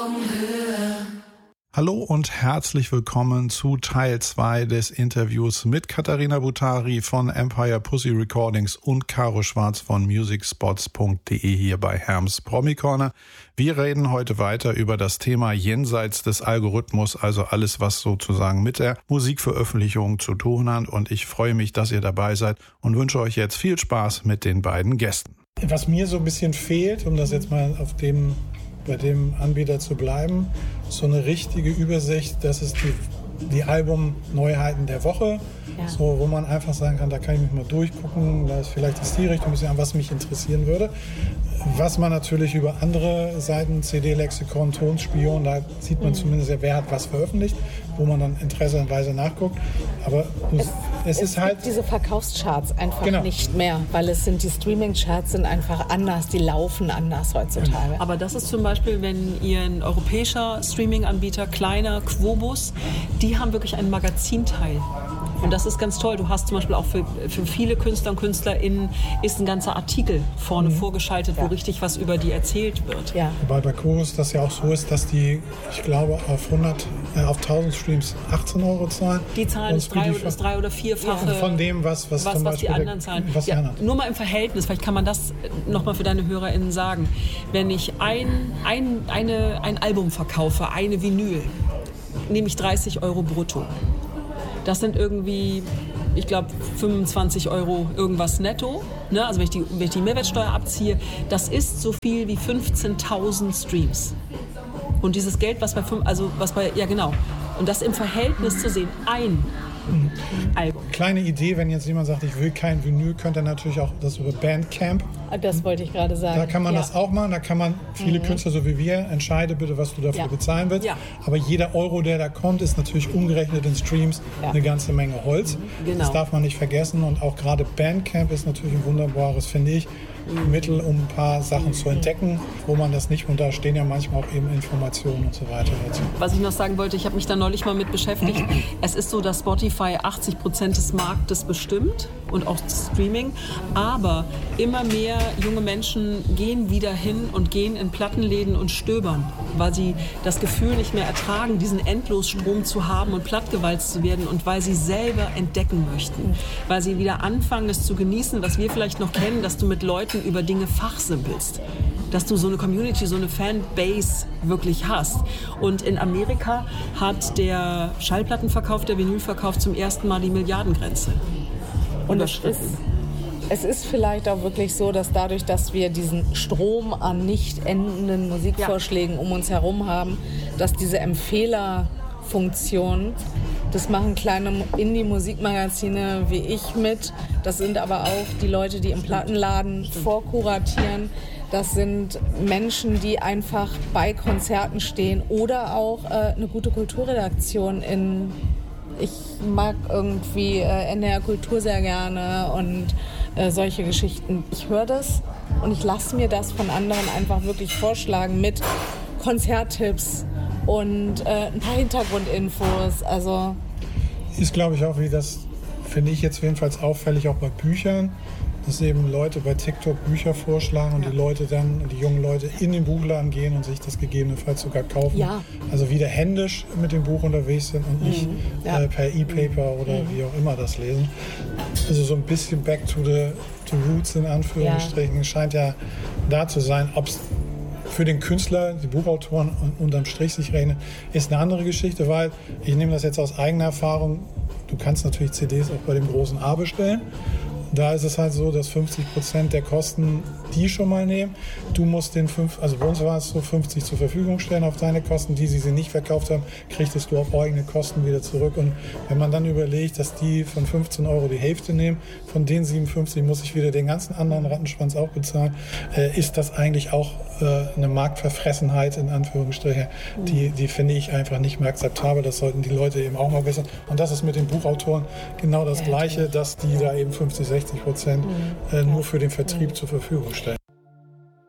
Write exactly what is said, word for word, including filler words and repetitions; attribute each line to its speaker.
Speaker 1: Hallo und herzlich willkommen zu Teil zwei des Interviews mit Katharina Butari von Empire Pussy Recordings und Caro Schwarz von musicspots punkt de hier bei Herms Promi Corner. Wir reden heute weiter über das Thema jenseits des Algorithmus, also alles, was sozusagen mit der Musikveröffentlichung zu tun hat. Und ich freue mich, dass ihr dabei seid und wünsche euch jetzt viel Spaß mit den beiden Gästen.
Speaker 2: Was mir so ein bisschen fehlt, um das jetzt mal auf dem bei dem Anbieter zu bleiben, so eine richtige Übersicht, das ist die, die Album-Neuheiten der Woche, ja. So, wo man einfach sagen kann, da kann ich mich mal durchgucken, da ist vielleicht ist die Richtung ein bisschen an, was mich interessieren würde. Was man natürlich über andere Seiten, C D-Lexikon, Tonspion, da sieht man mhm. zumindest, wer hat was veröffentlicht, wo man dann interessenweise nachguckt. Aber es, es, es ist halt...
Speaker 3: gibt diese Verkaufscharts einfach
Speaker 2: genau.
Speaker 3: nicht mehr, weil es sind, die Streaming-Charts sind einfach anders, die laufen anders heutzutage.
Speaker 4: Aber das ist zum Beispiel, wenn ihr ein europäischer Streaming-Anbieter, kleiner, Quobus, die haben wirklich einen Magazinteil. Und das ist ganz toll. Du hast zum Beispiel auch für, für viele Künstler und KünstlerInnen ist ein ganzer Artikel vorne mhm. vorgeschaltet, ja. wo richtig was über die erzählt wird.
Speaker 2: Ja. Wobei bei Chorus das ja auch so ist, dass die, ich glaube, auf hundert, äh, auf tausend Streams achtzehn Euro zahlen.
Speaker 4: Die zahlen das drei, das drei oder vierfache.
Speaker 2: Ja. Von dem, was, was,
Speaker 4: was,
Speaker 2: zum
Speaker 4: was die anderen
Speaker 2: der,
Speaker 4: zahlen.
Speaker 2: Was
Speaker 4: ja,
Speaker 2: die anderen.
Speaker 4: Nur mal im Verhältnis, vielleicht kann man das nochmal für deine HörerInnen sagen. Wenn ich ein, ein, eine, ein Album verkaufe, eine Vinyl, nehme ich dreißig Euro brutto. Das sind irgendwie, ich glaube, fünfundzwanzig Euro irgendwas netto. Ne? Also wenn ich, die, wenn ich die Mehrwertsteuer abziehe, das ist so viel wie fünfzehntausend Streams. Und dieses Geld, was bei, also was bei, ja genau, und das im Verhältnis zu sehen, ein mhm. Album.
Speaker 2: Kleine Idee, wenn jetzt jemand sagt, ich will kein Vinyl, könnte er natürlich auch das über Bandcamp.
Speaker 3: Das wollte ich gerade sagen.
Speaker 2: Da kann man
Speaker 3: ja.
Speaker 2: das auch machen, da kann man viele mhm. Künstler, so wie wir, entscheide bitte, was du dafür ja. bezahlen willst. Ja. Aber jeder Euro, der da kommt, ist natürlich umgerechnet in Streams ja. eine ganze Menge Holz.
Speaker 3: Mhm. Genau.
Speaker 2: Das darf man nicht vergessen und auch gerade Bandcamp ist natürlich ein wunderbares, finde ich, Mittel, um ein paar Sachen zu entdecken, wo man das nicht, und da stehen ja manchmal auch eben Informationen und so weiter dazu.
Speaker 4: Was ich noch sagen wollte, ich habe mich da neulich mal mit beschäftigt. Es ist so, dass Spotify achtzig Prozent des Marktes bestimmt und auch Streaming, aber immer mehr junge Menschen gehen wieder hin und gehen in Plattenläden und stöbern, weil sie das Gefühl nicht mehr ertragen, diesen Endlosstrom zu haben und plattgewalzt zu werden und weil sie selber entdecken möchten, weil sie wieder anfangen, es zu genießen, was wir vielleicht noch kennen, dass du mit Leuten über Dinge fachsimpelst, dass du so eine Community, so eine Fanbase wirklich hast. Und in Amerika hat der Schallplattenverkauf, der Vinylverkauf zum ersten Mal die Milliardengrenze überschritten.
Speaker 3: Es ist vielleicht auch wirklich so, dass dadurch, dass wir diesen Strom an nicht endenden Musikvorschlägen ja. um uns herum haben, dass diese Empfehlerfunktion, das machen kleine Indie-Musikmagazine wie ich mit, das sind aber auch die Leute, die im Plattenladen vorkuratieren, das sind Menschen, die einfach bei Konzerten stehen oder auch äh, eine gute Kulturredaktion in, ich mag irgendwie äh, N D R Kultur sehr gerne und äh, solche Geschichten. Ich höre das und ich lasse mir das von anderen einfach wirklich vorschlagen mit Konzerttipps und äh, ein paar Hintergrundinfos. Also
Speaker 2: ist, glaube ich, auch, wie das, finde ich jetzt jedenfalls auffällig, auch bei Büchern, dass eben Leute bei TikTok Bücher vorschlagen und ja. die Leute dann, die jungen Leute in den Buchladen gehen und sich das gegebenenfalls sogar kaufen.
Speaker 3: Ja.
Speaker 2: Also wieder händisch mit dem Buch unterwegs sind und nicht mhm. ja. äh, per E-Paper oder mhm. wie auch immer das lesen. Also so ein bisschen back to the, to roots in Anführungsstrichen ja. scheint ja da zu sein. Ob es für den Künstler, die Buchautoren unterm Strich sich rechnen, ist eine andere Geschichte, weil ich nehme das jetzt aus eigener Erfahrung, du kannst natürlich C Ds auch bei dem großen A bestellen. Da ist es halt so, dass fünfzig Prozent der Kosten die schon mal nehmen. Du musst den fünf, also bei uns war es so, fünfzig zur Verfügung stellen auf deine Kosten. Die, die sie nicht verkauft haben, kriegtest du auf eigene Kosten wieder zurück. Und wenn man dann überlegt, dass die von fünfzehn Euro die Hälfte nehmen, von den siebenundfünfzig muss ich wieder den ganzen anderen Rattenschwanz auch bezahlen, äh, ist das eigentlich auch äh, eine Marktverfressenheit in Anführungsstrichen. Die, die finde ich einfach nicht mehr akzeptabel. Das sollten die Leute eben auch mal wissen. Und das ist mit den Buchautoren genau das Gleiche, dass die da eben fünfzig, sechzig Prozent äh, nur für den Vertrieb zur Verfügung stehen.